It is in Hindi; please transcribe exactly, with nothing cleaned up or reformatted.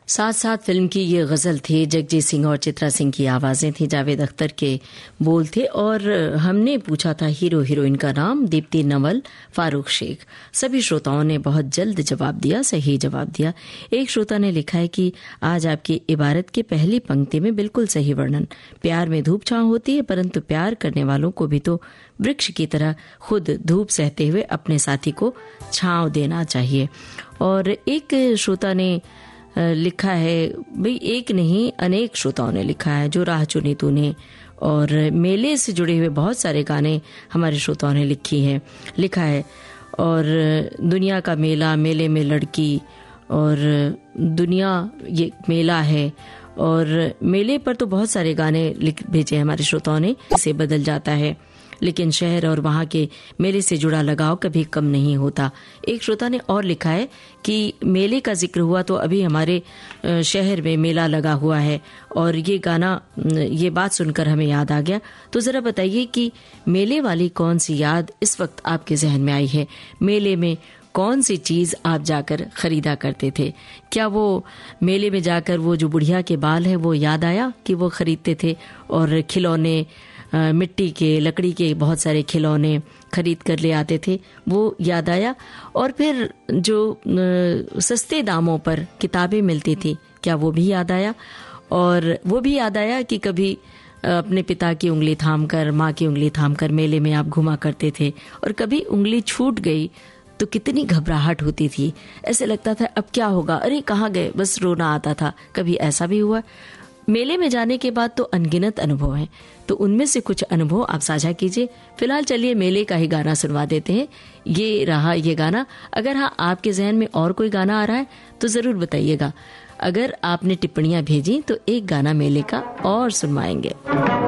साथ साथ फिल्म की ये गज़ल थी। जगजीत सिंह और चित्रा सिंह की आवाज़ें थी, जावेद अख्तर के बोल थे और हमने पूछा था हीरो हीरोइन का नाम। दीप्ति नवल, फारूक शेख। सभी श्रोताओं ने बहुत जल्द जवाब दिया, सही जवाब दिया। एक श्रोता ने लिखा है कि आज आपकी इबारत की पहली पंक्ति में बिल्कुल सही वर्णन। प्यार में धूप छांव होती है, परंतु प्यार करने वालों को भी तो वृक्ष की तरह खुद धूप सहते हुए अपने साथी को छांव देना चाहिए। और एक श्रोता ने लिखा है, भाई एक नहीं अनेक श्रोताओं ने लिखा है, जो राह चुनी तूने, और मेले से जुड़े हुए बहुत सारे गाने हमारे श्रोताओं ने लिखी है लिखा है और दुनिया का मेला, मेले में लड़की, और दुनिया ये मेला है, और मेले पर तो बहुत सारे गाने लिख भेजे हमारे श्रोताओं ने। इसे बदल जाता है लेकिन शहर और वहाँ के मेले से जुड़ा लगाव कभी कम नहीं होता। एक श्रोता ने और लिखा है कि मेले का जिक्र हुआ तो अभी हमारे शहर में मेला लगा हुआ है और ये गाना, ये बात सुनकर हमें याद आ गया। तो जरा बताइए कि मेले वाली कौन सी याद इस वक्त आपके जहन में आई है? मेले में कौन सी चीज आप जाकर खरीदा करते थे? क्या वो मेले में जाकर वो जो बुढ़िया के बाल है वो याद आया कि वो खरीदते थे? और खिलौने, मिट्टी के, लकड़ी के बहुत सारे खिलौने खरीद कर ले आते थे, वो याद आया। और फिर जो सस्ते दामों पर किताबें मिलती थी, क्या वो भी याद आया? और वो भी याद आया कि कभी अपने पिता की उंगली थामकर, माँ की उंगली थामकर मेले में आप घुमा करते थे और कभी उंगली छूट गई तो कितनी घबराहट होती थी। ऐसे लगता था अब क्या होगा, अरे कहाँ गए, बस रोना आता था। कभी ऐसा भी हुआ? मेले में जाने के बाद तो अनगिनत अनुभव हैं, तो उनमें से कुछ अनुभव आप साझा कीजिए। फिलहाल चलिए मेले का ही गाना सुनवा देते हैं। ये रहा ये गाना। अगर हाँ आपके जहन में और कोई गाना आ रहा है तो जरूर बताइएगा। अगर आपने टिप्पणियां भेजी तो एक गाना मेले का और सुनवाएंगे।